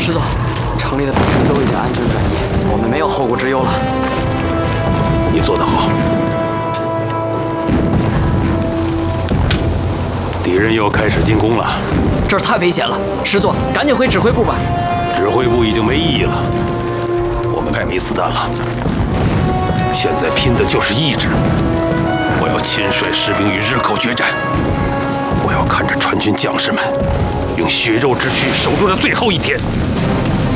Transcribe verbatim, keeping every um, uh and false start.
师座，城里的百姓都已经安全转移，我们没有后顾之忧了。 你做得好。敌人又要开始进攻了， 这儿太危险了，师座，赶紧回指挥部吧。 指挥部已经没意义了，我们该没子弹了。现在拼的就是意志。我要亲率士兵与日寇决战，我要看着川军将士们用血肉之躯守住这最后一天。